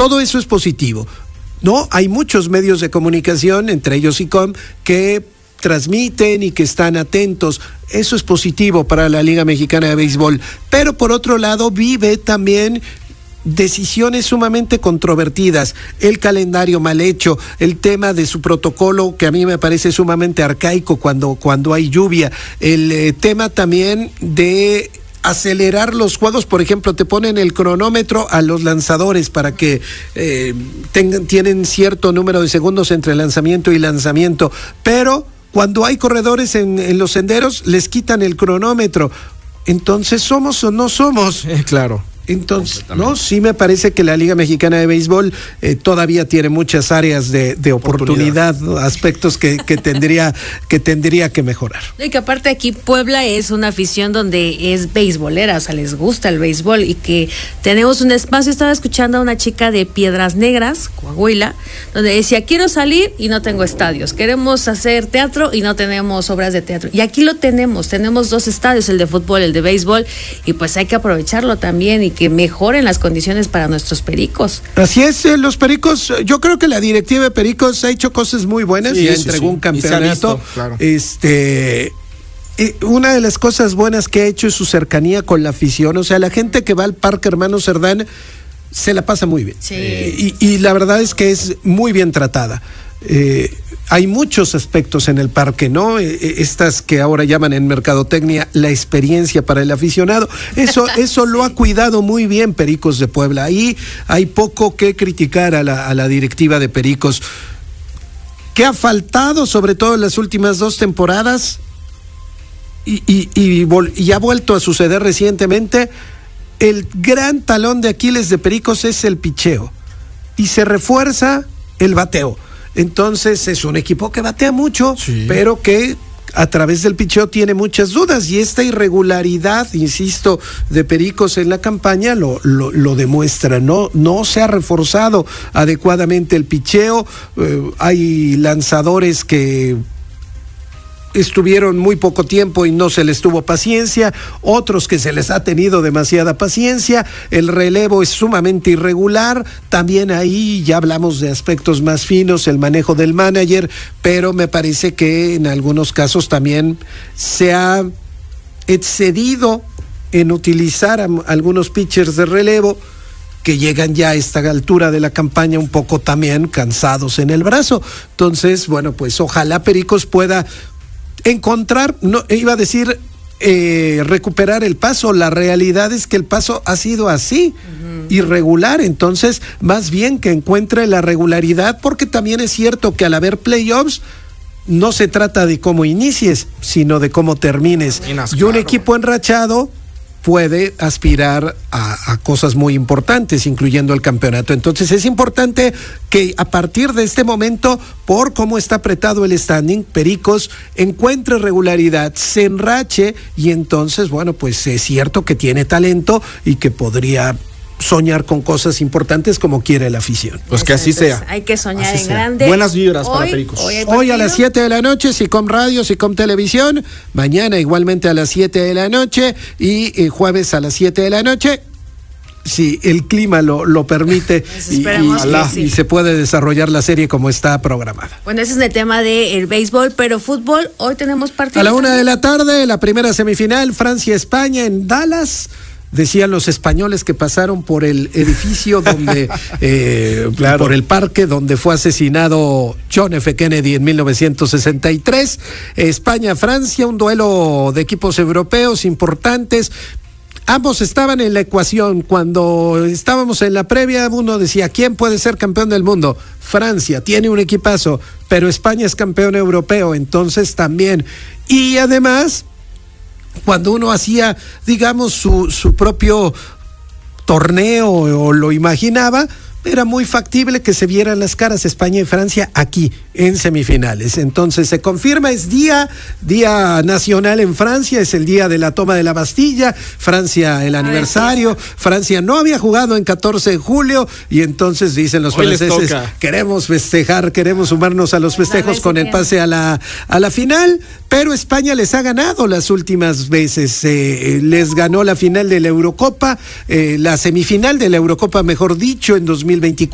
todo eso es positivo. No, hay muchos medios de comunicación, entre ellos ICOM, que transmiten y que están atentos. Eso es positivo para la Liga Mexicana de Béisbol. Pero por otro lado, vive también decisiones sumamente controvertidas, el calendario mal hecho, el tema de su protocolo que a mí me parece sumamente arcaico cuando hay lluvia, el tema también de acelerar los juegos. Por ejemplo, te ponen el cronómetro a los lanzadores para que tienen cierto número de segundos entre lanzamiento y lanzamiento, pero cuando hay corredores en los senderos les quitan el cronómetro. Entonces, ¿somos o no somos? Claro. Entonces, no, sí me parece que la Liga Mexicana de Béisbol todavía tiene muchas áreas de oportunidad, aspectos que tendría que mejorar. Y que aparte aquí Puebla es una afición donde es beisbolera, o sea, les gusta el béisbol y que tenemos un espacio. Estaba escuchando a una chica de Piedras Negras, Coahuila, donde decía, quiero salir y no tengo estadios, queremos hacer teatro y no tenemos obras de teatro. Y aquí lo tenemos 2 estadios, el de fútbol, el de béisbol, y pues hay que aprovecharlo también y que mejoren las condiciones para nuestros Pericos. Así es, los Pericos, yo creo que la directiva de Pericos ha hecho cosas muy buenas, ya entregó un campeonato. Claro. Una de las cosas buenas que ha hecho es su cercanía con la afición, o sea, la gente que va al Parque Hermano Cerdán se la pasa muy bien. Sí. Y la verdad es que es muy bien tratada. Hay muchos aspectos en el parque, ¿no? Estas que ahora llaman en mercadotecnia la experiencia para el aficionado. Eso lo ha cuidado muy bien Pericos de Puebla. Ahí hay poco que criticar a la directiva de Pericos. ¿Qué ha faltado, sobre todo en las últimas 2 temporadas? Y ha vuelto a suceder recientemente. El gran talón de Aquiles de Pericos es el picheo. Y se refuerza el bateo. Entonces es un equipo que batea mucho, sí, pero que a través del picheo tiene muchas dudas, y esta irregularidad, insisto, de Pericos en la campaña lo demuestra. No se ha reforzado adecuadamente el picheo. Hay lanzadores que estuvieron muy poco tiempo y no se les tuvo paciencia, otros que se les ha tenido demasiada paciencia, el relevo es sumamente irregular, también ahí ya hablamos de aspectos más finos, el manejo del manager, pero me parece que en algunos casos también se ha excedido en utilizar a algunos pitchers de relevo que llegan ya a esta altura de la campaña un poco también cansados en el brazo. Entonces, bueno, pues ojalá Pericos pueda encontrar, no iba a decir recuperar el paso. La realidad es que el paso ha sido así, irregular. Entonces, más bien que encuentre la regularidad, porque también es cierto que al haber playoffs no se trata de cómo inicies, sino de cómo termines. Y un equipo enrachado puede aspirar a cosas muy importantes, incluyendo el campeonato. Entonces es importante que a partir de este momento, por cómo está apretado el standing, Pericos encuentre regularidad, se enrache, y entonces, bueno, pues es cierto que tiene talento y que podría soñar con cosas importantes como quiere la afición. Pues que así sea. Hay que soñar en grande. Buenas vibras para Pericos. Hoy a las 7 de la noche, SICOM Radio, SICOM Televisión. Mañana igualmente a las 7 de la noche y jueves a las 7 de la noche. Si el clima lo permite y se puede desarrollar la serie como está programada. Bueno, ese es el tema del béisbol, pero fútbol, hoy tenemos partido. A la 1 de la tarde, la primera semifinal, Francia-España en Dallas. Decían los españoles que pasaron por el edificio donde, claro, por el parque donde fue asesinado John F. Kennedy en 1963. España-Francia, un duelo de equipos europeos importantes. Ambos estaban en la ecuación. Cuando estábamos en la previa, uno decía, ¿quién puede ser campeón del mundo? Francia, tiene un equipazo, pero España es campeón europeo, entonces también. Y además, cuando uno hacía, digamos, su propio torneo o lo imaginaba, era muy factible que se vieran las caras España y Francia aquí en semifinales. Entonces se confirma, es día nacional en Francia, es el día de la toma de la Bastilla, Francia el aniversario, Francia no había jugado en 14 de julio y entonces dicen los franceses, queremos festejar, queremos sumarnos a los festejos con el pase a la final, pero España les ha ganado las últimas veces, les ganó la final de la Eurocopa, la semifinal de la Eurocopa, mejor dicho, en 2024.